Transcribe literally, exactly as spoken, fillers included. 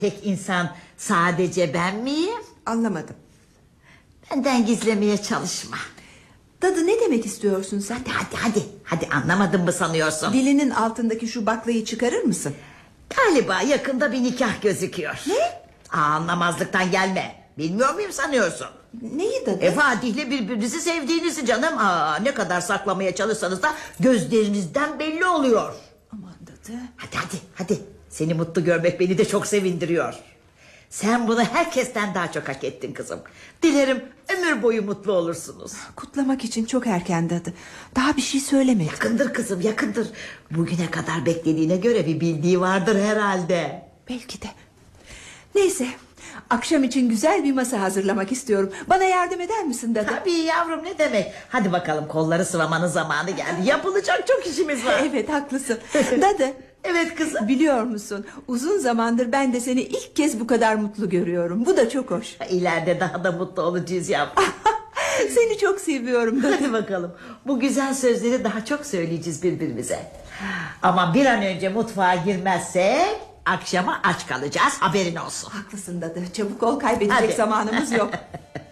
Tek insan sadece ben miyim? Anlamadım. Benden gizlemeye çalışma. Dadı, ne demek istiyorsun sen? Hadi hadi hadi. Hadi anlamadın mı sanıyorsun? Dilinin altındaki şu baklayı çıkarır mısın? Galiba yakında bir nikah gözüküyor. Ne? Aa, anlamazlıktan gelme. Bilmiyor muyum sanıyorsun? Neyi dadı? E Fatih'le birbirinizi sevdiğinizi canım. Aa, ne kadar saklamaya çalışsanız da gözlerinizden belli oluyor. Aman dadı. Hadi hadi hadi. Seni mutlu görmek beni de çok sevindiriyor. Sen bunu herkesten daha çok hak ettin kızım. Dilerim ömür boyu mutlu olursunuz. Kutlamak için çok erken dadı. Daha bir şey söylemedi. Yakındır kızım, yakındır. Bugüne kadar beklediğine göre bir bildiği vardır herhalde. Belki de. Neyse, akşam için güzel bir masa hazırlamak istiyorum. Bana yardım eder misin dadı? Tabii yavrum, ne demek. Hadi bakalım, kolları sıvamanın zamanı geldi. Yapılacak çok işimiz var. Evet, haklısın. Dadı. Evet kızım. Biliyor musun, uzun zamandır ben de seni ilk kez bu kadar mutlu görüyorum. Bu da çok hoş. İleride daha da mutlu olacağız yavrum. Seni çok seviyorum dadı. Hadi bakalım. Bu güzel sözleri daha çok söyleyeceğiz birbirimize. Ama bir an önce mutfağa girmezsek akşama aç kalacağız, haberin olsun. Haklısın dadı. Çabuk ol, kaybedecek Hadi. zamanımız yok.